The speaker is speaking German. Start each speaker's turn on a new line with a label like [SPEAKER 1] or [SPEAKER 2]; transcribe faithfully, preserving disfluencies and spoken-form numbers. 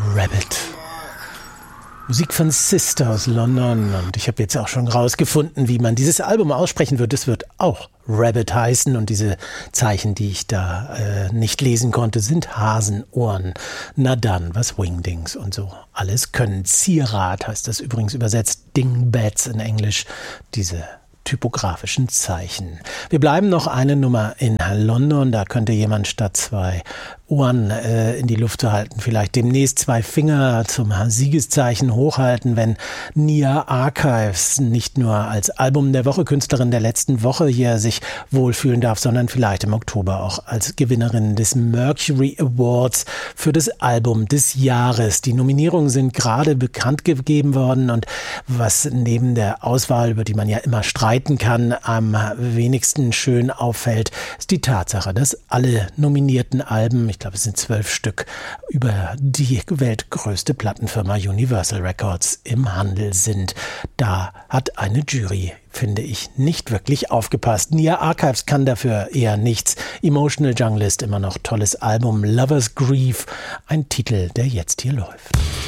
[SPEAKER 1] Rabbit. Musik von Sister aus London. Und ich habe jetzt auch schon rausgefunden, wie man dieses Album aussprechen wird. Es wird auch Rabbit heißen. Und diese Zeichen, die ich da äh, nicht lesen konnte, sind Hasenohren. Na dann, was Wingdings und so alles können. Zierat heißt das übrigens übersetzt. Dingbats in Englisch. Diese typografischen Zeichen. Wir bleiben noch eine Nummer in London. Da könnte jemand statt zwei Ohren äh, in die Luft zu halten, vielleicht demnächst zwei Finger zum Siegeszeichen hochhalten, wenn Nia Archives nicht nur als Album der Woche, Künstlerin der letzten Woche hier sich wohlfühlen darf, sondern vielleicht im Oktober auch als Gewinnerin des Mercury Awards für das Album des Jahres. Die Nominierungen sind gerade bekannt gegeben worden und was neben der Auswahl, über die man ja immer streiten kann, am wenigsten schön auffällt, ist die Tatsache, dass alle nominierten Alben, ich glaube es sind zwölf Stück, über die weltgrößte Plattenfirma Universal Records im Handel sind. Da hat eine Jury, finde ich, nicht wirklich aufgepasst. Nia Archives kann dafür eher nichts. Emotional Junglist, immer noch tolles Album. Lover's Grief, ein Titel, der jetzt hier läuft.